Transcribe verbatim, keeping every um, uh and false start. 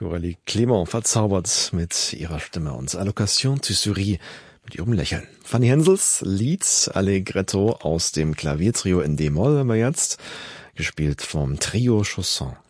Coralie Clément verzaubert mit ihrer Stimme und Allocation Thusserie mit ihrem Lächeln. Fanny Hensels Lied Allegretto aus dem Klaviertrio in D-Moll haben wir jetzt, gespielt vom Trio Chausson.